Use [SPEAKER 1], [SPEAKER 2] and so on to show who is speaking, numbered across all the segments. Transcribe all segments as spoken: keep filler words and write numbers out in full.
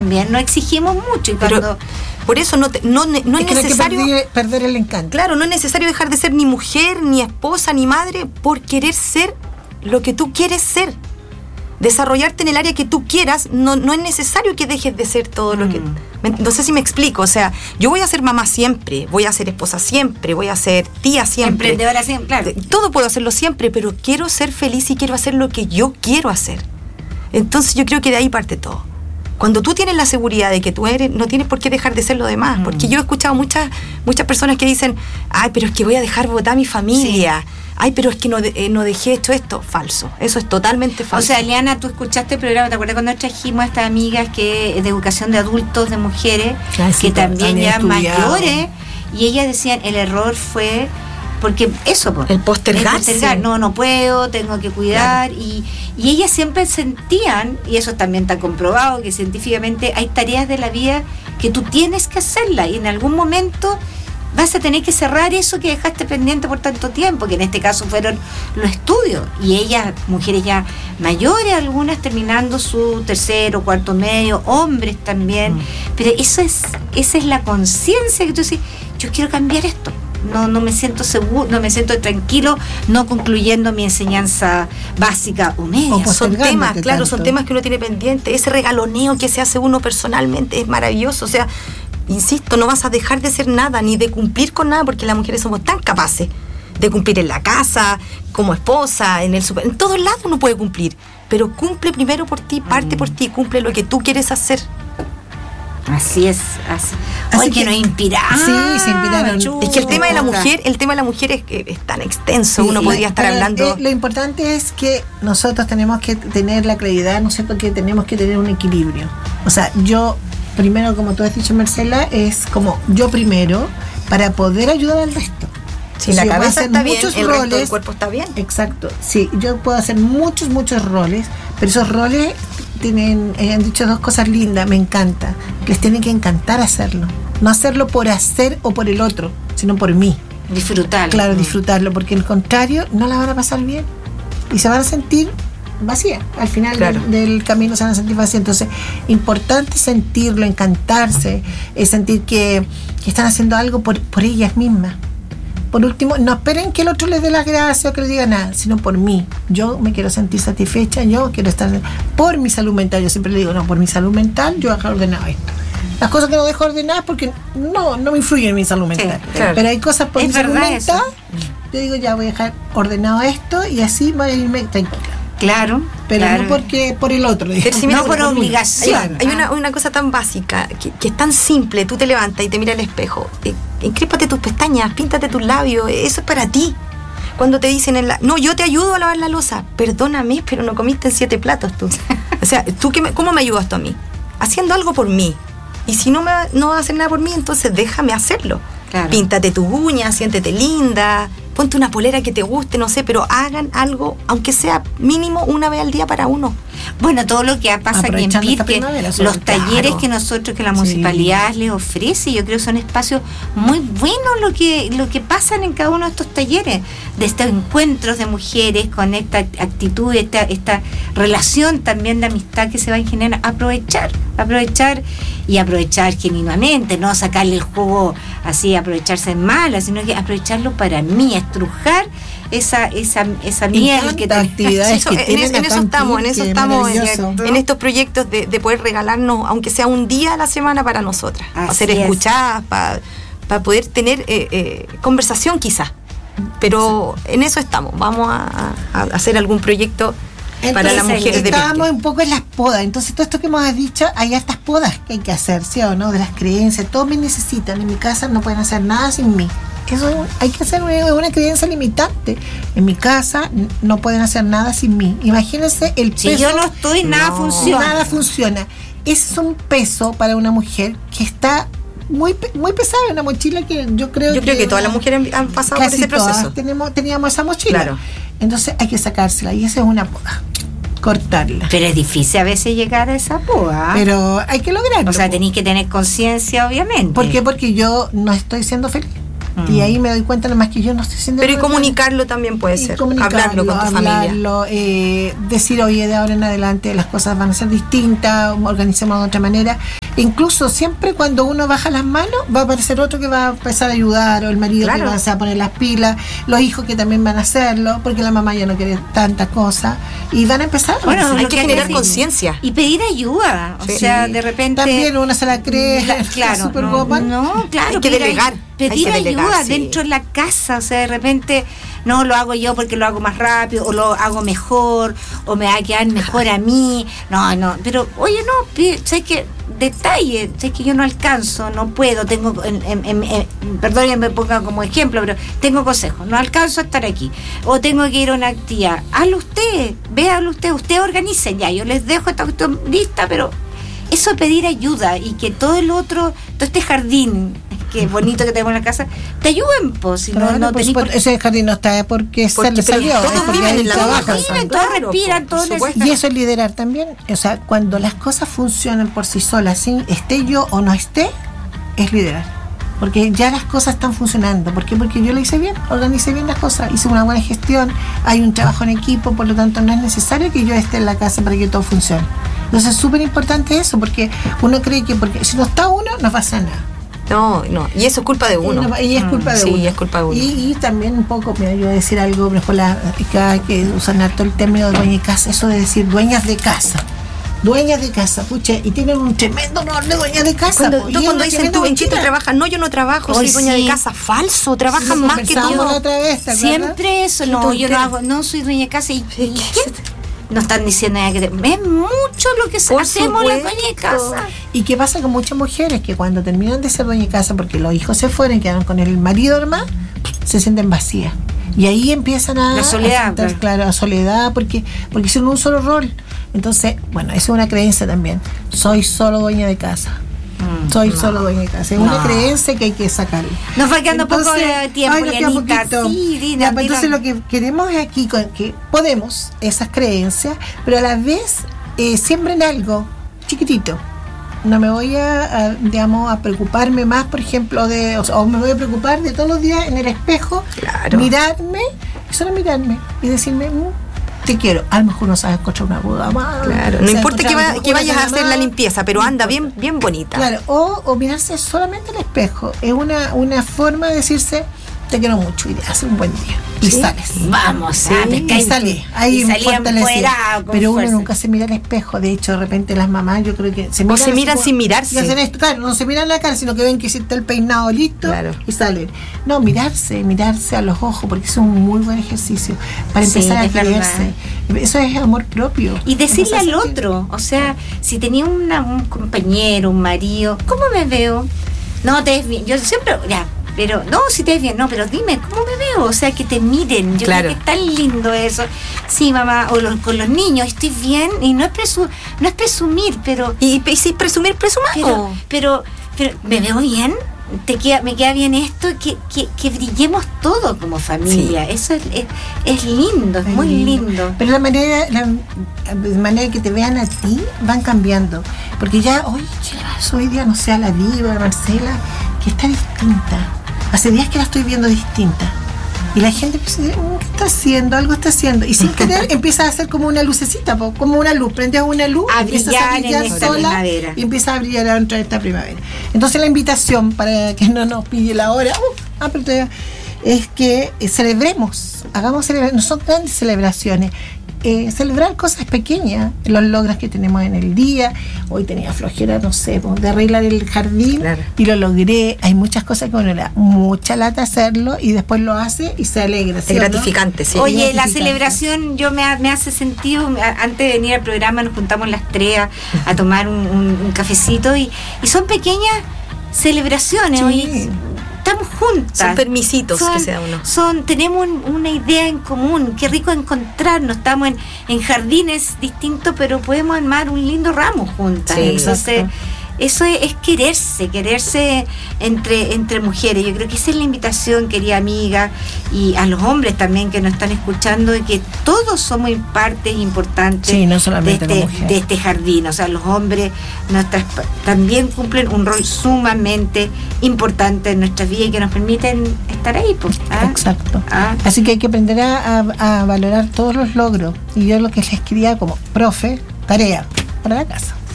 [SPEAKER 1] también nos exigimos mucho. Y
[SPEAKER 2] Pero,
[SPEAKER 1] cuando...
[SPEAKER 2] por eso no, te, no, no es,
[SPEAKER 3] es que
[SPEAKER 2] necesario...
[SPEAKER 3] No hay que perder, perder el encanto.
[SPEAKER 2] Claro, no es necesario dejar de ser ni mujer, ni esposa, ni madre por querer ser lo que tú quieres ser. Desarrollarte en el área que tú quieras, no, no es necesario que dejes de ser todo lo que... No sé si me explico, o sea, yo voy a ser mamá siempre, voy a ser esposa siempre, voy a ser tía siempre.
[SPEAKER 1] Emprendedora siempre, claro.
[SPEAKER 2] Todo puedo hacerlo siempre, pero quiero ser feliz y quiero hacer lo que yo quiero hacer. Entonces yo creo que de ahí parte todo. Cuando tú tienes la seguridad de que tú eres, no tienes por qué dejar de ser lo demás. Mm. Porque yo he escuchado muchas muchas personas que dicen, ay, pero es que voy a dejar botar a mi familia. Sí. Ay, pero es que no, de, eh, no dejé esto, esto. Falso. Eso es totalmente falso.
[SPEAKER 1] O sea, Eliana, tú escuchaste el programa, ¿te acuerdas cuando trajimos a estas amigas que de educación de adultos, de mujeres, ah, sí, que también ya estudiado. Mayores, y ellas decían, el error fue... Porque eso, pues,
[SPEAKER 2] el postergarse.
[SPEAKER 1] El postergar, no, no puedo, tengo que cuidar. Claro. Y, y ellas siempre sentían, y eso también está comprobado, que científicamente hay tareas de la vida que tú tienes que hacerlas. Y en algún momento vas a tener que cerrar eso que dejaste pendiente por tanto tiempo, que en este caso fueron los estudios. Y ellas, mujeres ya mayores, algunas terminando su tercero, cuarto medio, hombres también. Mm. Pero eso es, esa es la conciencia que tú dices, yo quiero cambiar esto. No, no me siento seguro, no me siento tranquilo, no concluyendo mi enseñanza básica o media.
[SPEAKER 2] O son temas, claro, tanto. Son temas que uno tiene pendiente. Ese regaloneo que se hace uno personalmente es maravilloso. O sea, insisto, no vas a dejar de ser nada, ni de cumplir con nada, porque las mujeres somos tan capaces de cumplir en la casa, como esposa, en el super, en todos lados uno puede cumplir. Pero cumple primero por ti, parte mm. por ti, cumple lo que tú quieres hacer.
[SPEAKER 1] Así es, así. Así Oye, que, que nos inspiraron.
[SPEAKER 3] Sí, se inspiraron.
[SPEAKER 2] Es que el tema de la mujer, el tema de la mujer es, es tan extenso, sí, uno podría estar hablando.
[SPEAKER 3] Lo importante es que nosotros tenemos que tener la claridad, ¿no es cierto? Que tenemos que tener un equilibrio. O sea, yo primero, como tú has dicho, Marcela, es como yo primero para poder ayudar al resto.
[SPEAKER 2] Si la cabeza está bien, el roles, resto del cuerpo está bien.
[SPEAKER 3] Exacto. Sí, yo puedo hacer muchos, muchos roles, pero esos roles tienen, eh, han dicho dos cosas lindas, me encanta. Les tiene que encantar hacerlo. No hacerlo por hacer o por el otro, sino por mí.
[SPEAKER 1] Disfrutarlo.
[SPEAKER 3] Claro, disfrutarlo, porque al contrario, no la van a pasar bien. Y se van a sentir vacías. Al final claro. del, del camino se van a sentir vacías. Entonces, importante sentirlo, encantarse, es sentir que, que están haciendo algo por, por ellas mismas. Por último, no esperen que el otro les dé las gracias o que les diga nada, sino por mí. Yo me quiero sentir satisfecha, yo quiero estar por mi salud mental. Yo siempre le digo, no, por mi salud mental yo voy a dejar ordenado esto. Las cosas que no dejo ordenadas porque no, no me influyen en mi salud mental. Sí, claro. Pero hay cosas por es mi salud mental, eso. Yo digo, ya voy a dejar ordenado esto y así voy a irme tranquila.
[SPEAKER 1] Claro,
[SPEAKER 3] pero
[SPEAKER 1] claro.
[SPEAKER 3] no porque por el otro,
[SPEAKER 1] si no por obligación.
[SPEAKER 2] Hay, hay una, una cosa tan básica que, que es tan simple. Tú te levantas y te miras al espejo, eh, encrépate tus pestañas, píntate tus labios, eso es para ti. Cuando te dicen en la, no, yo te ayudo a lavar la loza, perdóname, pero no comiste en siete platos tú. O sea, ¿tú qué me, cómo me ayudas tú a mí? Haciendo algo por mí. Y si no me no vas a hacer nada por mí, entonces déjame hacerlo. Claro. Píntate tus uñas, siéntete linda, ponte una polera que te guste, no sé, pero hagan algo, aunque sea mínimo una vez al día para uno.
[SPEAKER 1] Bueno, todo lo que pasa aquí en Pirque, los talleres claro. que nosotros, que la municipalidad sí. les ofrece, yo creo que son espacios muy buenos lo que, lo que pasan en cada uno de estos talleres, de estos encuentros de mujeres con esta actitud, esta, esta relación también de amistad que se va a generar. Aprovechar, aprovechar y aprovechar genuinamente, no sacarle el jugo así, aprovecharse en mala, sino que aprovecharlo para mí, estrujar esa esa esa miel que
[SPEAKER 3] actividades
[SPEAKER 2] eso,
[SPEAKER 3] que
[SPEAKER 2] en, es, en eso estamos en eso estamos en, en estos proyectos de, de poder regalarnos aunque sea un día a la semana para nosotras, así para ser es. escuchadas, para, para poder tener eh, eh, conversación quizás, pero sí. en eso estamos. Vamos a, a hacer algún proyecto. Entonces, para las mujeres de
[SPEAKER 3] estábamos un poco en las podas. Entonces todo esto que hemos dicho, hay estas podas que hay que hacer, ¿sí o no? De las creencias, todos me necesitan, en mi casa no pueden hacer nada sin mí. Eso hay que hacer una, una creencia limitante. En mi casa no pueden hacer nada sin mí. Imagínense el peso.
[SPEAKER 1] Si yo no estoy, nada no. funciona.
[SPEAKER 3] Nada funciona. Ese es un peso para una mujer que está muy muy pesada, una mochila que yo creo
[SPEAKER 2] yo
[SPEAKER 3] que...
[SPEAKER 2] creo que todas las mujeres han pasado por ese proceso.
[SPEAKER 3] Tenemos, teníamos esa mochila.
[SPEAKER 2] Claro.
[SPEAKER 3] Entonces hay que sacársela y esa es una poda. Cortarla.
[SPEAKER 1] Pero es difícil a veces llegar a esa poda.
[SPEAKER 3] Pero hay que lograrlo.
[SPEAKER 1] O sea, tenéis que tener conciencia, obviamente.
[SPEAKER 3] ¿Por qué? Porque yo no estoy siendo feliz. Mm. Y ahí me doy cuenta nomás que yo no estoy siendo
[SPEAKER 2] Pero
[SPEAKER 3] feliz.
[SPEAKER 2] y comunicarlo también puede ser. Hablarlo con tu
[SPEAKER 3] hablarlo,
[SPEAKER 2] familia.
[SPEAKER 3] Eh, decir, oye, de ahora en adelante las cosas van a ser distintas, organicemos de otra manera. Incluso siempre cuando uno baja las manos, va a aparecer otro que va a empezar a ayudar, o el marido claro. que va a empezar a poner las pilas, los hijos que también van a hacerlo, porque la mamá ya no quiere tantas cosas, y van a empezar.
[SPEAKER 2] Bueno,
[SPEAKER 3] a
[SPEAKER 2] hay que generar conciencia.
[SPEAKER 1] Y pedir ayuda, o
[SPEAKER 3] sí.
[SPEAKER 1] sea, de repente...
[SPEAKER 3] También uno se la cree,
[SPEAKER 1] la, claro,
[SPEAKER 3] super
[SPEAKER 1] no,
[SPEAKER 3] woman.
[SPEAKER 1] no, claro.
[SPEAKER 2] Hay que delegar.
[SPEAKER 1] Pedir
[SPEAKER 2] hay que delegar,
[SPEAKER 1] ayuda
[SPEAKER 2] sí.
[SPEAKER 1] dentro de la casa, o sea, de repente... No, lo hago yo porque lo hago más rápido, o lo hago mejor, o me va a quedar mejor a mí. No, no, pero, oye, no, ¿sabes qué? Detalle, ¿sabes que yo no alcanzo, no puedo, tengo, en, en, en, en, perdón que me ponga como ejemplo, pero tengo consejos, no alcanzo a estar aquí, o tengo que ir a una actividad. Hazlo usted, véalo usted, usted organice ya, yo les dejo esta cuestión lista, pero eso pedir ayuda y que todo el otro, todo este jardín, que bonito que tenemos en la casa, te ayuden, pues, si
[SPEAKER 3] claro,
[SPEAKER 1] no, no
[SPEAKER 3] pues, por,
[SPEAKER 1] por...
[SPEAKER 3] ese jardín no está porque, porque se le salió,
[SPEAKER 2] todos
[SPEAKER 3] es porque
[SPEAKER 2] viven
[SPEAKER 3] hay
[SPEAKER 2] en la
[SPEAKER 3] trabajo.
[SPEAKER 1] Todos viven, todos claro, respiran, todos
[SPEAKER 3] necesitan. Y eso es liderar también, o sea, cuando las cosas funcionan por sí solas, sin esté yo o no esté, es liderar. Porque ya las cosas están funcionando. ¿Por qué? Porque yo lo hice bien, organicé bien las cosas, hice una buena gestión, hay un trabajo en equipo, por lo tanto no es necesario que yo esté en la casa para que todo funcione. Entonces es súper importante eso, porque uno cree que porque si no está uno, no pasa nada.
[SPEAKER 2] No, no, y eso es culpa de uno.
[SPEAKER 3] Y, no, y es culpa de
[SPEAKER 2] sí,
[SPEAKER 3] uno.
[SPEAKER 2] Sí, es culpa de uno.
[SPEAKER 3] Y, y también un poco, mira, yo voy a decir algo, mejor la, que usan harto el término de dueña de casa, eso de decir dueñas de casa. Dueñas de casa, pucha, y tienen un tremendo honor de dueñas de casa.
[SPEAKER 2] Cuando,
[SPEAKER 3] po,
[SPEAKER 2] tú, cuando dicen tú, ¿en qué tú trabajas? No, yo no trabajo, soy
[SPEAKER 1] Hoy
[SPEAKER 2] dueña
[SPEAKER 1] sí.
[SPEAKER 2] de casa. Falso, trabajan
[SPEAKER 3] sí,
[SPEAKER 2] más que tú.
[SPEAKER 3] La otra vez, ¿te
[SPEAKER 1] siempre eso, no, yo no hago, no soy dueña de casa. ¿Y, y quién? No están diciendo nada que te, es mucho lo que
[SPEAKER 2] Por
[SPEAKER 1] hacemos las dueñas de casa.
[SPEAKER 3] ¿Y qué pasa con muchas mujeres que cuando terminan de ser dueña de casa porque los hijos se fueron y quedaron con el marido hermano, se sienten vacías? Y ahí empiezan a...
[SPEAKER 1] La soledad.
[SPEAKER 3] A sentar, claro, la soledad, porque, porque hicieron un solo rol. Entonces, bueno, esa es una creencia también. Soy solo dueña de casa. Mm, Soy no. solo dueña de casa. Es no. una creencia que hay que sacar.
[SPEAKER 1] Nos va quedando entonces, poco de tiempo,
[SPEAKER 3] ay,
[SPEAKER 1] Lianita. Sí, Dina,
[SPEAKER 3] ya, pues, entonces lo que queremos aquí, que podemos, esas creencias, pero a la vez eh, siembren algo chiquitito. No me voy a, a, digamos, a preocuparme más, por ejemplo, de, o, sea, o me voy a preocupar de todos los días en el espejo,
[SPEAKER 2] claro.
[SPEAKER 3] mirarme, y solo mirarme y decirme, mmm, te quiero. A lo mejor no sabes encontrar una boda más.
[SPEAKER 2] Claro, no importa que, va, que vayas a hacer la limpieza, pero anda bien, bien bonita.
[SPEAKER 3] Claro, o, o mirarse solamente al espejo. Es una, una forma de decirse, te quiero mucho y hace un buen día. Y
[SPEAKER 1] ¿sí?
[SPEAKER 3] sales.
[SPEAKER 1] Vamos,
[SPEAKER 3] sí,
[SPEAKER 1] a pescar.
[SPEAKER 3] Y salí. Ahí
[SPEAKER 1] fuera,
[SPEAKER 3] pero uno
[SPEAKER 1] fuerza.
[SPEAKER 3] nunca se mira al espejo. De hecho, de repente las mamás, yo creo que se miran.
[SPEAKER 2] O se miran
[SPEAKER 3] así,
[SPEAKER 2] sin mirarse.
[SPEAKER 3] Y hacen esto. Claro, no se miran la cara, sino que ven que está el peinado listo
[SPEAKER 2] claro.
[SPEAKER 3] y salen. No, mirarse, mirarse a los ojos, porque es un muy buen ejercicio para
[SPEAKER 1] sí,
[SPEAKER 3] empezar a quererse. Eso es amor propio.
[SPEAKER 1] Y decirle al otro, o sea, si tenía una, un compañero, un marido, ¿cómo me veo? No te ves bien. Yo siempre, ya. Pero, no, si te ves bien, no, pero dime, ¿cómo me veo? O sea, que te miren. Yo
[SPEAKER 2] claro.
[SPEAKER 1] creo que es tan lindo eso. Sí, mamá, o los, con los niños, estoy bien, y no es, presu, no es presumir, pero...
[SPEAKER 2] Y, y si presumir, presumamos.
[SPEAKER 1] Pero, pero, pero, ¿me veo bien? Te queda, me queda bien esto, que, que, que brillemos todo como familia. Sí. Eso es, es, es lindo, es muy lindo. lindo.
[SPEAKER 3] Pero la manera, la, la manera que te vean a ti van cambiando. Porque ya, oye, hoy día, no sé, a la Diva, a Marcela, que está distinta. Hace días que la estoy viendo distinta. Y la gente piensa, ¿qué está haciendo? Algo está haciendo. Y sin querer empieza a hacer como una lucecita, po, como una luz. Prendes una luz,
[SPEAKER 1] a
[SPEAKER 3] empiezas
[SPEAKER 1] brillar
[SPEAKER 3] a brillar
[SPEAKER 1] en
[SPEAKER 3] sola
[SPEAKER 1] primavera.
[SPEAKER 3] Y empieza a brillar dentro de esta primavera. Entonces la invitación, para que no nos pille la hora, uh, ah, pero todavía, es que eh, celebremos, hagamos celebraciones, no son grandes celebraciones. Eh, celebrar cosas pequeñas, los logros que tenemos en el día. Hoy tenía flojera, no sé, de arreglar el jardín, claro. y lo logré. Hay muchas cosas que uno le da mucha lata hacerlo y después lo hace y se alegra. ¿sí
[SPEAKER 2] es gratificante, ¿no? sí.
[SPEAKER 1] Oye,
[SPEAKER 2] gratificante.
[SPEAKER 1] La celebración yo me, me hace sentido. Antes de venir al programa nos juntamos las tres a, a tomar un, un, un cafecito y, y son pequeñas celebraciones.
[SPEAKER 3] Sí.
[SPEAKER 1] Hoy estamos juntas.
[SPEAKER 2] Son permisitos
[SPEAKER 1] son,
[SPEAKER 2] que se da uno.
[SPEAKER 1] Son, tenemos un, una idea en común. Qué rico encontrarnos. Estamos en, en jardines distintos, pero podemos armar un lindo ramo juntas.
[SPEAKER 2] Sí,
[SPEAKER 1] entonces, eso es, es quererse, quererse entre, entre mujeres. Yo creo que esa es la invitación, querida amiga, y a los hombres también que nos están escuchando, de que todos somos partes importantes
[SPEAKER 3] sí, no solamente
[SPEAKER 1] de, este, de este jardín. O sea, los hombres nuestras, también cumplen un rol sumamente importante en nuestras vidas y que nos permiten estar ahí. Pues, ¿ah?
[SPEAKER 3] Exacto.
[SPEAKER 1] ¿Ah?
[SPEAKER 3] Así que hay que aprender a, a, a valorar todos los logros. Y yo lo que les quería como profe, tarea para la casa.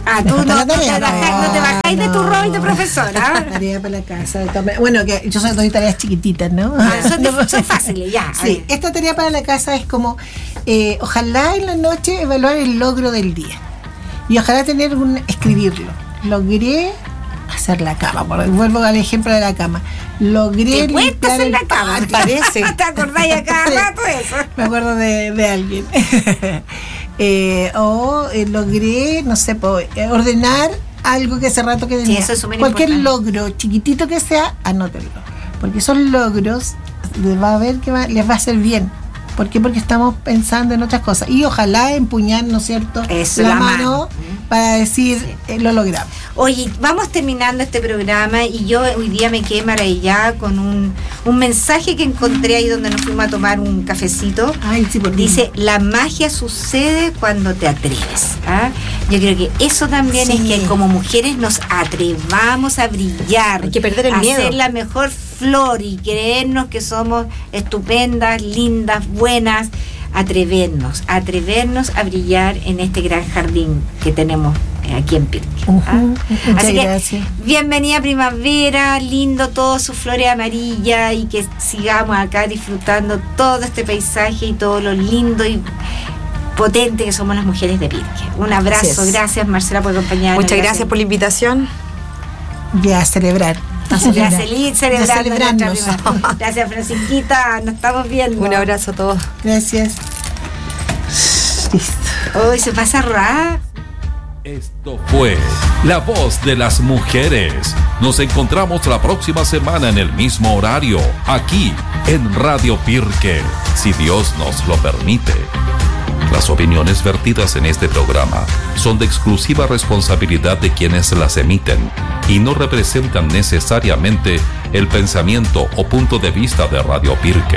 [SPEAKER 1] Ah, tú no, no, te bajáis, no te bajáis no. de tu rol de profesora.
[SPEAKER 3] Tarea para la casa. Bueno, que yo soy doy tareas chiquititas, ¿no?
[SPEAKER 1] Ah, son, de, son fáciles, ya.
[SPEAKER 3] Sí, esta tarea para la casa es como, eh, ojalá en la noche evaluar el logro del día. Y ojalá tener un, escribirlo. Logré hacer la cama, por, vuelvo al ejemplo de la cama. Logré
[SPEAKER 1] ¿Te cuentas en la cama?
[SPEAKER 3] ¿Te parece?
[SPEAKER 1] ¿Te acordáis a cada rato eso?
[SPEAKER 3] Me acuerdo de, de alguien. eh, o eh, logré, no sé, po, eh, ordenar algo que hace rato que tenía.
[SPEAKER 1] Sí, eso es súper
[SPEAKER 3] Cualquier
[SPEAKER 1] importante.
[SPEAKER 3] logro, chiquitito que sea, anótenlo. Porque esos logros les va a ver que va, les va a hacer bien. ¿Por qué? Porque estamos pensando en otras cosas. Y ojalá empuñar, ¿no es cierto?,
[SPEAKER 1] Eso,
[SPEAKER 3] la,
[SPEAKER 1] la
[SPEAKER 3] mano,
[SPEAKER 1] mano
[SPEAKER 3] para decir,
[SPEAKER 1] sí.
[SPEAKER 3] eh, lo logramos.
[SPEAKER 1] Oye, vamos terminando este programa y yo hoy día me quedé maravillada con un, un mensaje que encontré ahí donde nos fuimos a tomar un cafecito.
[SPEAKER 3] Ay, sí, por
[SPEAKER 1] Dice, la magia sucede cuando te atreves. ¿Ah? Yo creo que eso también
[SPEAKER 2] Sí.
[SPEAKER 1] es que como mujeres nos atrevamos a brillar.
[SPEAKER 2] Hay que perder el
[SPEAKER 1] a
[SPEAKER 2] miedo.
[SPEAKER 1] ser la mejor flor y creernos que somos estupendas, lindas, buenas. Atrevernos, atrevernos a brillar en este gran jardín que tenemos aquí en Pirque.
[SPEAKER 3] Uh-huh.
[SPEAKER 1] ¿Ah?
[SPEAKER 3] Muchas
[SPEAKER 1] Así que
[SPEAKER 3] gracias.
[SPEAKER 1] bienvenida primavera, lindo todo sus flores amarillas y que sigamos acá disfrutando todo este paisaje y todo lo lindo y potente que somos las mujeres de Pirque. Un abrazo, gracias Marcela por acompañarnos.
[SPEAKER 2] Muchas gracias por la invitación.
[SPEAKER 3] Ya, a celebrar. A
[SPEAKER 1] Ya
[SPEAKER 3] celebrar.
[SPEAKER 1] feliz
[SPEAKER 3] Ya
[SPEAKER 1] celebrando nuestra
[SPEAKER 3] celebrarnos.
[SPEAKER 1] primavera. Gracias Francisquita, nos estamos viendo.
[SPEAKER 2] Un abrazo a todos.
[SPEAKER 3] Gracias. Listo.
[SPEAKER 1] Hoy se pasa rápido.
[SPEAKER 4] Esto fue La Voz de las Mujeres. Nos encontramos la próxima semana en el mismo horario, aquí en Radio Pirque, si Dios nos lo permite. Las opiniones vertidas en este programa son de exclusiva responsabilidad de quienes las emiten y no representan necesariamente el pensamiento o punto de vista de Radio Pirque.